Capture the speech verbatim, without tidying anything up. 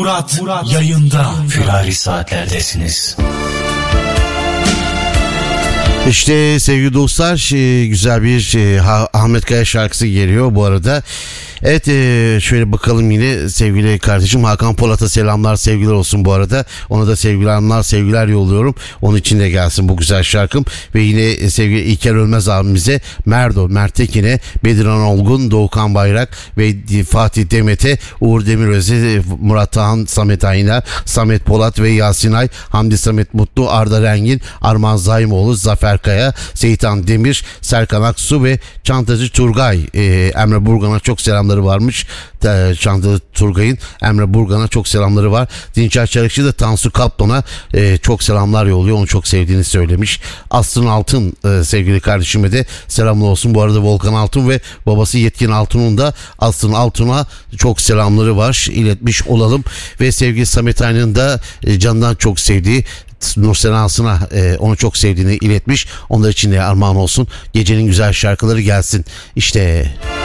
Murat, Murat yayında. Firari saatlerdesiniz. İşte sevgili dostlar, güzel bir Ahmet Kaya şarkısı geliyor bu arada. Evet, şöyle bakalım yine sevgili kardeşim Hakan Polat'a selamlar sevgiler olsun bu arada. Ona da sevgiler sevgiler yolluyorum. Onun için de gelsin bu güzel şarkım. Ve yine sevgili İlker Ölmez abimize, Merdo, Mert Tekin'e, Bediran Olgun, Doğukan Bayrak ve Fatih Demet'e, Uğur Demiröz'e, Murat Tahan, Samet Ayner, Samet Polat ve Yasin Ay, Hamdi Samet Mutlu, Arda Rengin, Arman Zaimoğlu, Zafer Kaya, Seyitan Demir, Serkan Aksu ve Çantacı Turgay. Ee, Emre Burgan'a çok selamları varmış. Çantacı Turgay'ın Emre Burgan'a çok selamları var. Dinçer Çarıkçı da Tansu Kaplan'a e, çok selamlar yolluyor. Onu çok sevdiğini söylemiş. Aslı Altın e, sevgili kardeşime de selamlar olsun. Bu arada Volkan Altun ve babası Yetkin Altun'un da Aslı Altun'a çok selamları var. İletmiş olalım. Ve sevgili Samet Aynı'nın da e, candan çok sevdiği Nursel Aslı'na e, onu çok sevdiğini iletmiş. Onlar için de armağan olsun. Gecenin güzel şarkıları gelsin. İşte